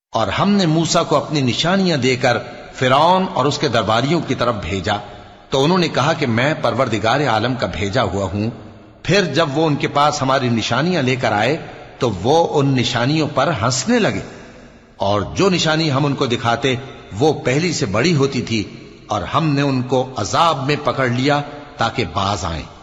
और हमने मूसा को अपनी निशानियां देकर फिरौन और उसके दरबारियों की तरफ भेजा, तो उन्होंने कहा कि मैं परवरदिगार आलम का भेजा हुआ हूं। फिर जब वो उनके पास हमारी निशानियां लेकर आए तो वो उन निशानियों पर हंसने लगे, और जो निशानी हम उनको दिखाते वो पहली से बड़ी होती थी, और हमने उनको अजाब में पकड़ लिया ताकि बाज आएं।